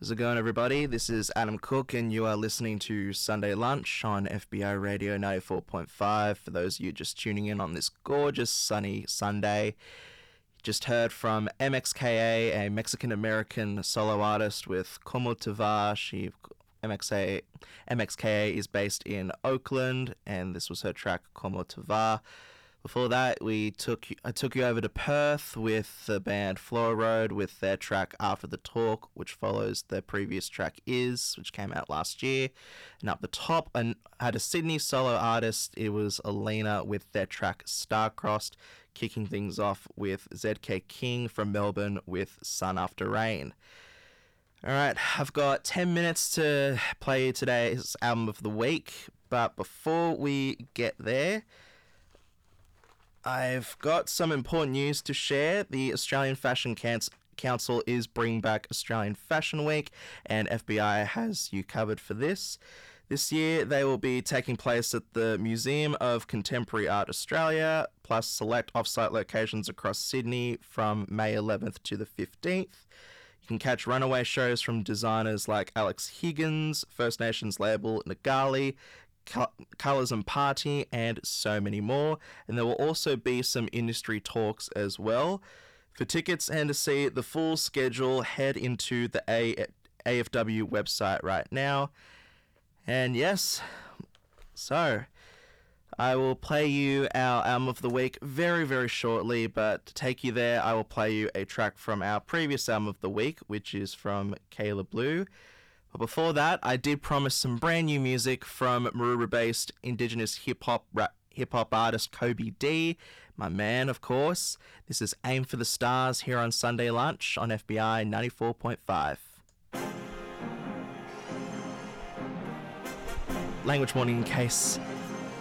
How's it going, everybody? This is Adam Cook, and you are listening to Sunday Lunch on FBI Radio 94.5. For those of you just tuning in on this gorgeous sunny Sunday, just heard from MXKA, a Mexican-American solo artist with Como Te Va. MXKA is based in Oakland, and this was her track Como Te Va. Before that, I took you over to Perth with the band Flora Road with their track After the Talk, which follows their previous track Is, which came out last year. And up the top, I had a Sydney solo artist. It was Alina with their track Star-Crossed, kicking things off with ZK King from Melbourne with Sun After Rain. Alright, I've got 10 minutes to play you today's album of the week, but before we get there, I've got some important news to share. The Australian Fashion Council is bringing back Australian Fashion Week, and FBI has you covered for this. This year, they will be taking place at the Museum of Contemporary Art Australia, plus select off-site locations across Sydney from May 11th to the 15th. You can catch runaway shows from designers like Alex Higgins, First Nations label Nagali, Colours and Party, and so many more. And there will also be some industry talks as well. For tickets and to see the full schedule, head into the AFW website right now. And yes, so I will play you our album of the week very, very shortly, but to take you there, I will play you a track from our previous album of the week, which is from Kayla Blue. But before that, I did promise some brand new music from Maroubra-based Indigenous hip-hop artist Kobe D, my man, of course. This is Aim for the Stars here on Sunday Lunch on FBI 94.5. Language warning in case